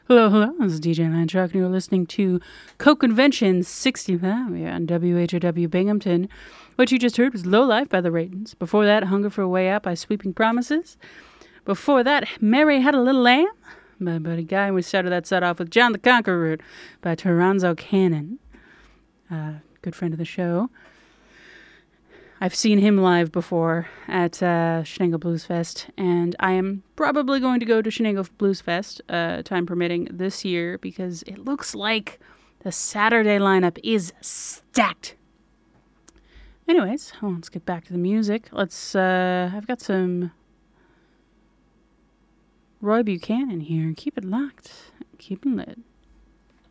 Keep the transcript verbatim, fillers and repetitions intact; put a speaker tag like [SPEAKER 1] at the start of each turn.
[SPEAKER 1] Hello, hello. This is D J Landtruck, and you're listening to Coke Convention sixty-five here on W H O W Binghamton. What you just heard was Low Life by the Ratons. Before that, Hunger for a Way Out by Sweeping Promises. Before that, Mary Had a Little Lamb by Buddy Guy. And we started that set off with John the Conqueror by Toronzo Cannon. Uh, good friend of the show. I've seen him live before at uh, Shenango Blues Fest, and I am probably going to go to Shenango Blues Fest, uh, time permitting, this year, because it looks like the Saturday lineup is stacked. Anyways, well, let's get back to the music. Let's, uh, I've got some Roy Buchanan here. Keep it locked. Keep it lit.